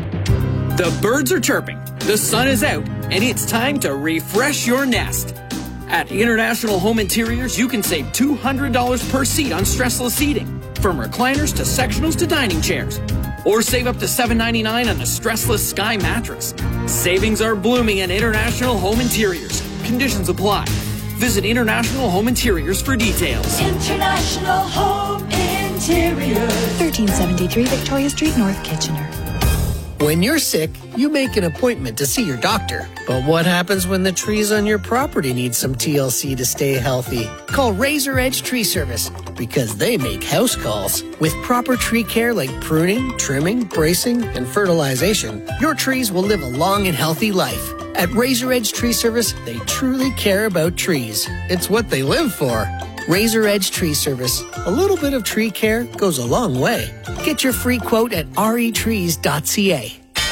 The birds are chirping, the sun is out, and it's time to refresh your nest. At International Home Interiors, you can save $200 per seat on stressless seating, from recliners to sectionals to dining chairs. Or save up to $7.99 on a stressless Sky mattress. Savings are blooming at International Home Interiors. Conditions apply. Visit International Home Interiors for details. International Home Interiors. 1373 Victoria Street, North Kitchener. When you're sick, you make an appointment to see your doctor. But what happens when the trees on your property need some TLC to stay healthy? Call Razor Edge Tree Service, because they make house calls. With proper tree care like pruning, trimming, bracing, and fertilization, your trees will live a long and healthy life. At Razor Edge Tree Service, they truly care about trees. It's what they live for. Razor Edge Tree Service. A little bit of tree care goes a long way. Get your free quote at retrees.ca.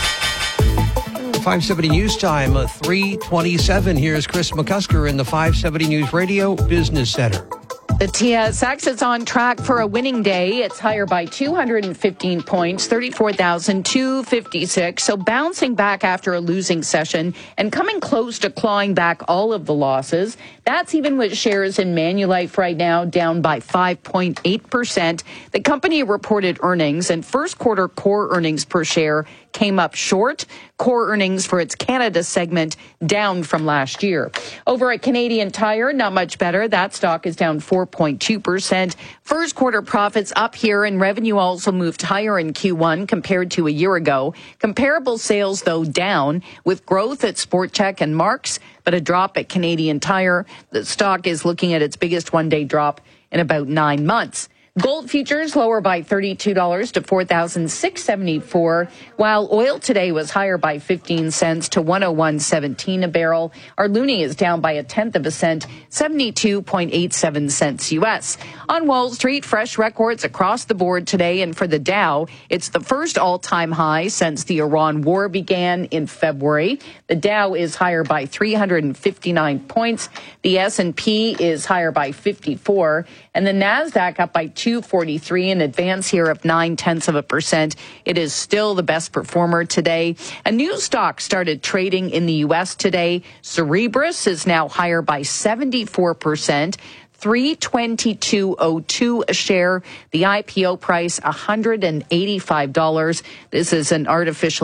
570 News Time, 3:27. Here's Chris McCusker in the 570 News Radio Business Center. The TSX is on track for a winning day. It's higher by 215 points, 34,256. So bouncing back after a losing session and coming close to clawing back all of the losses. That's even with shares in Manulife right now down by 5.8%. The company reported earnings, and first quarter core earnings per share came up short. Core earnings for its Canada segment down from last year. Over at Canadian Tire, not much better. That stock is down 4.2%. First quarter profits up here, and revenue also moved higher in Q1 compared to a year ago. Comparable sales, though, down, with growth at Sport Chek and Mark's, but a drop at Canadian Tire. The stock is looking at its biggest one-day drop in about 9 months. Gold futures lower by $32 to $4,674, while oil today was higher by 15 cents to $101.17 a barrel. Our loonie is down by 1/10 cent, 72.87 cents U.S. On Wall Street, fresh records across the board today, and for the Dow, it's the first all-time high since the Iran war began in February. The Dow is higher by 359 points. The S&P is higher by 54, and the Nasdaq up by 243, an advance here of 0.9%. It is still the best performer today. A new stock started trading in the U.S. today. Cerebras is now higher by 74%. $322.02 a share. The IPO price $185. This is an artificial